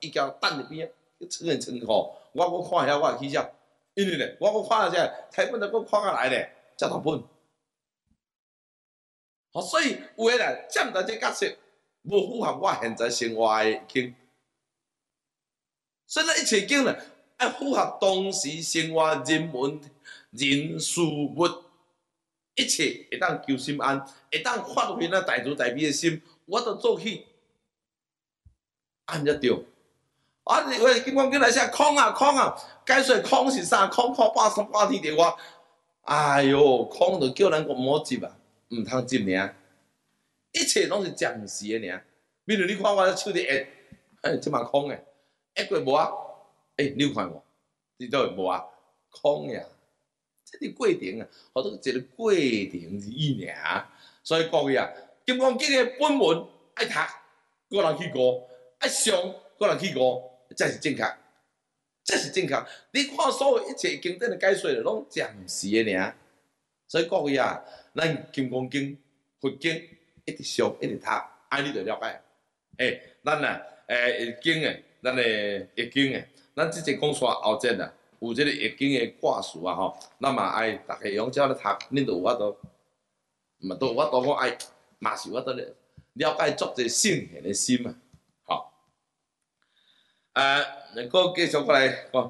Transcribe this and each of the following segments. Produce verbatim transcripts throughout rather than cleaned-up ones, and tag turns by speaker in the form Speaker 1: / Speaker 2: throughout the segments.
Speaker 1: 伊甲等入边，穿件长裤，我搁看遐我起笑，因为咧，我搁看下只台本都搁看下来咧，才读本。好，所以有诶咧，占到这角色无符合我现在生活诶经，所以咱一切经咧，要符合当时生活人文、人事物，一切会当求心安，会当发挥咱大慈大悲诶心，我都做起，安才对。啊！喂，金光经来写空啊空啊，解说空是啥？空看百三百天伫我，哎哟，空就叫咱个莫接啊，毋通接尔。一切拢是暂时诶尔。比如你看我手伫压，哎，即嘛空诶，压过无啊？哎，你有看无？你倒无啊？空呀，这是过程啊，好多一个过程而已尔。所以各位啊，金光经诶本文爱读，个人去过，爱上个人去过。才是正确，这是正确。你看所有一切经典的解说，拢暂时的尔。所以各位啊，咱金刚经、佛经一直上，一直读，安尼就了解。诶，咱啊，诶，易经诶，咱诶易经诶，咱即个讲煞后节啊，有即个易经诶卦数啊吼，咱嘛爱大家用照咧读，恁就有法度，嘛都有法度讲爱，嘛是有法度咧了解足者圣贤诶心啊。啊，搁继续过来讲，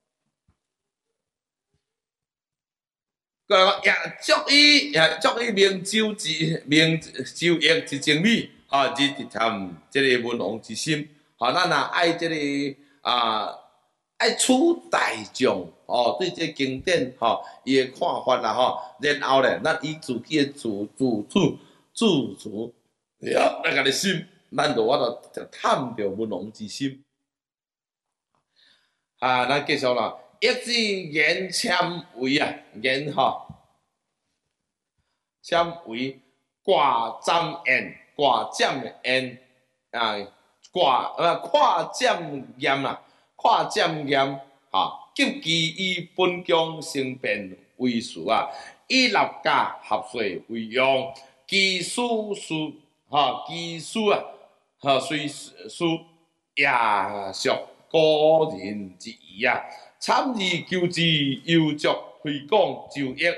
Speaker 1: 过来讲，也足以也足以明周之明周易之精美，哈，之直参即个文王之心，哈，咱若爱即个啊，爱处大众哦，对这经典吼，伊诶看法啦吼，然后咧，咱以自己诶自自主自主，了咱家己心，咱就我着探着文王之心。啊，咱继续啦。一字言纤维啊，言吼，纤维挂针烟，挂针烟啊，挂呃跨针烟啦，跨针烟哈，急其以本宫生变为术啊，以立家合岁为用，其书书哈，其书啊，哈虽书也属。个人之意啊，参与求治，有足推广就业，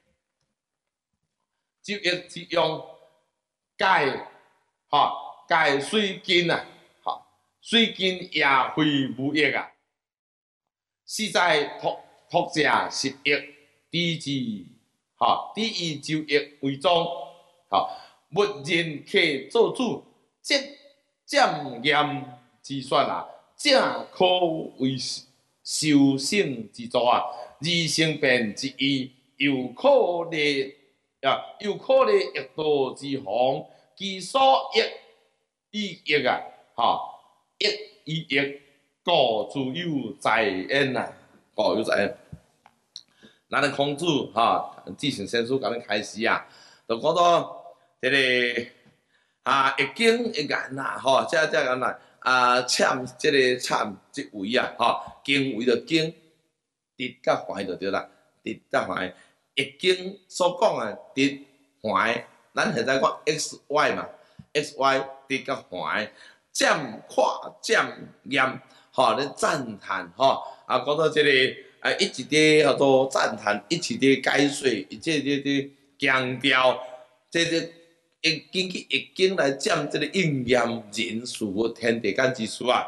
Speaker 1: 就业之用，解哈解水金啊，哈水金也非无益啊，实在托托者实益，第之哈第以就业为宗，哈无人可做主，即检验之选啊。正可为修圣之作啊，二生变之意，又可立啊，又可立易道之行，其所益以益啊，哈，益以益，故自有在焉呐，故有在焉。咱的孔子哈，至圣先师甲咱开始啊，就讲到这个啊，易经一眼呐，吼，这这眼呐。啊，欠即个欠即位啊，吼，经为着经，直甲怀就对啦，直甲怀。易经所讲诶，直怀，咱现在讲 X Y 嘛 ，X Y 直甲怀，占夸占验，吼，咧赞叹，吼，啊，讲到即个啊，一直伫叫做赞叹，一直伫解说，一直伫伫强调，即个。易经去易经来占这个应验人事物天地间之事啊，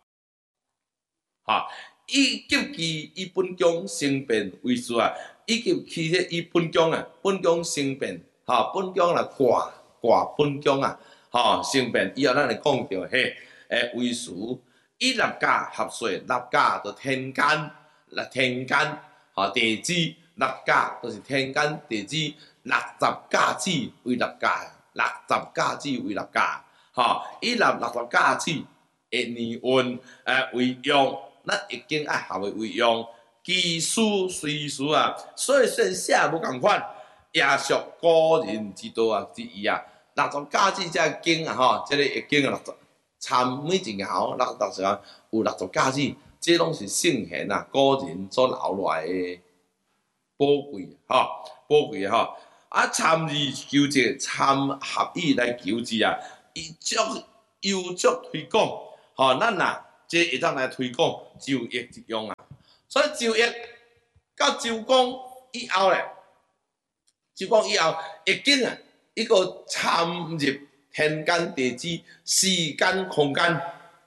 Speaker 1: 哈！以及其以本宫生变为事啊，以及其迄以本宫啊，本宫生变，哈！本宫来挂挂本宫啊，哈！生变以后咱来讲到嘿，诶为事，以立家合岁，立家就天干，来天干，哈！地支立家就是天干地支，六十甲子为立家。六十甲子为立家，吼，以立六十甲子的年运诶为用，咱易经爱合为为用，奇书随书啊，所以说写无共款，也属个人之道啊之意啊。六十甲子这经啊，吼，这个易经啊，六十参每一爻六六十啊，有六十甲子，这拢是圣贤啊个人所留落来的宝贵，吼，宝贵吼。啊，参与求治，参合意来求治啊！伊足有足推广，吼，咱啊这会当来推广周易一用啊。所以周易到周公以后咧，周公以后易经啊，一个参入天干地支、时间空间。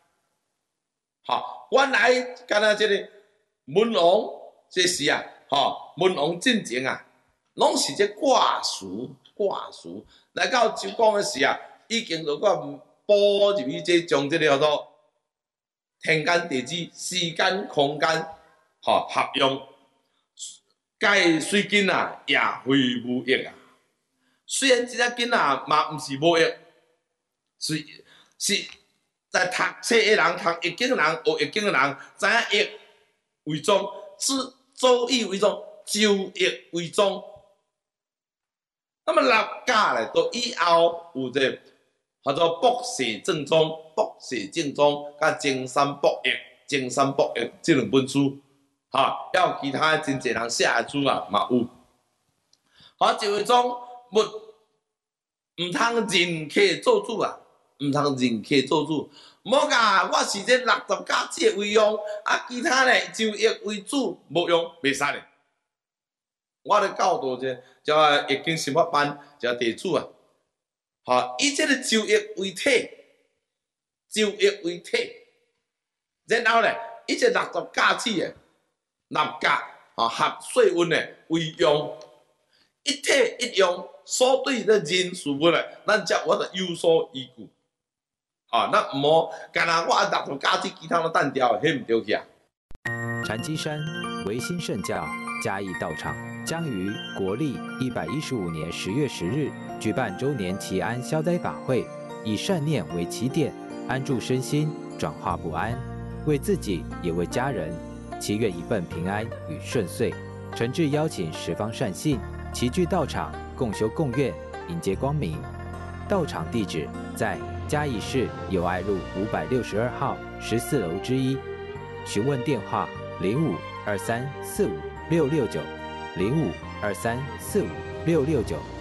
Speaker 1: 好，原来敢若这个文王这时啊，吼文王进前啊，拢是这卦书卦书，来到周公的时啊，已经如果补入去这将这个叫做天干地支、时间空间，吼合用。介水囡啊，也非无益啊。虽然这只囡仔嘛，毋是无益，是是在读册的人、读易经的人、学易经的人，知影易为宗，知周易为宗，周易为宗。那么六家咧，到以后有这叫做博士正宗、博士正宗，甲精三博易、精三博易这两本书。哈，还有其他真侪人写的书啊，嘛有。好，就迄种勿毋通人客做主啊，毋通人客做主。无甲，我是这六十家子为用，啊，其他咧周易为主，无用，袂使咧。我咧教导这叫易经心法班，叫地主啊。好，以这个周易为体，周易为体，然后咧，以这六十家子诶。六甲啊，合岁运的为用，一体一用，所对的人事物咧，咱才我得有所依据。啊，那唔好，干那我六十家子其他都单调，迄唔对去啊。
Speaker 2: 禅机山维新圣教嘉义道场将于国历一百一十五年十月十日举办周年祈安消灾法会，以善念为起点，安住身心，转化不安，为自己也为家人。祈愿一份平安与顺遂，诚挚邀请十方善信齐聚道场，共修共愿，迎接光明。道场地址在嘉义市友爱路五百六十二号十四楼之一。询问电话：零五二三四五六六九，零五二三四五六六九。